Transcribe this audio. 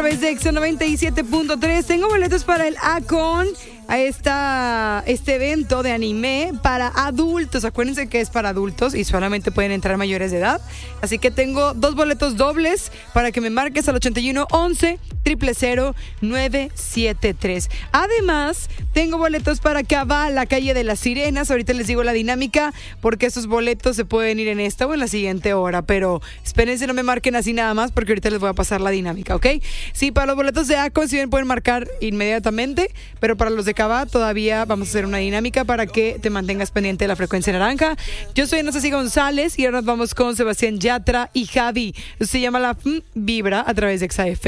través de Exa 97.3. Tengo boletos para el Akon, a este evento de anime para adultos. Acuérdense que es para adultos y solamente pueden entrar mayores de edad. Así que tengo 2 boletos dobles para que me marques al 81 11 000 973. Además, tengo boletos para Cabal, la calle de las Sirenas. Ahorita les digo la dinámica porque esos boletos se pueden ir en esta o en la siguiente hora. Pero espérense, no me marquen así nada más porque ahorita les voy a pasar la dinámica, ¿ok? Sí, para los boletos de Akon, si bien pueden marcar inmediatamente, pero para los de Cabá, todavía vamos a hacer una dinámica para que te mantengas pendiente de la frecuencia naranja. Yo soy Anastasia González y ahora nos vamos con Sebastián Yatra y Javi. Se llama La Vibra a través de Exa FM.